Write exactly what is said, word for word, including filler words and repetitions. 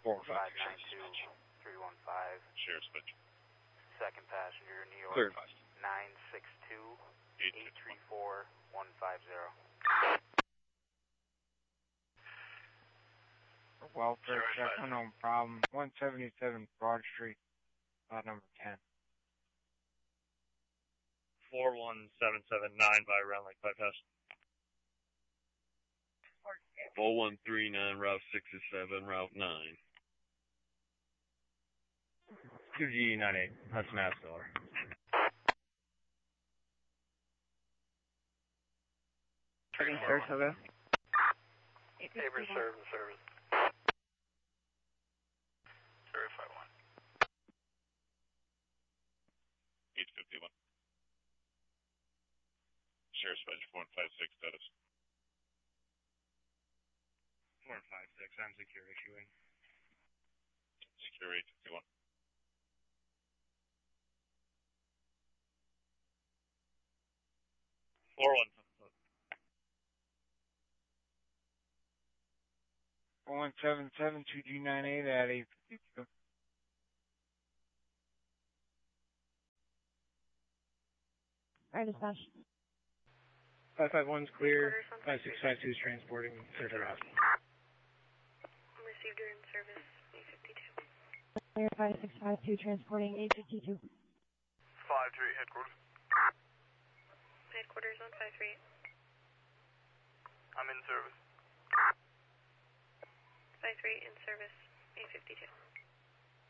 four one five five. nine two three one five. Sheriff's Bench. Second passenger, New York. Clear. nine six two eight three four one five zero. Welfare check, unknown problem. one seventy-seven Broad Street, uh, number ten. four one seven seven nine by Round Lake Bypass. four one three nine, Route sixty-seven, Route nine. two G ninety-eight, Hudson Astor. Checking service, okay? Neighbor service, service. Verify one. eight fifty-one. Sheriff's Bench, four one five six, status. four five six, I'm secure issuing. Secure eight fifty-one. four one seven seven. four one seven seven two G ninety-eight at eight fifty-two. Alright, dispatch. five five one's clear. five six five two is transporting Center House. Received her in service, eight fifty-two. Clear five six five two, transporting eight fifty-two. five three headquarters. Headquarters on five three eight. I'm in service. five three eight in service, eight fifty-two.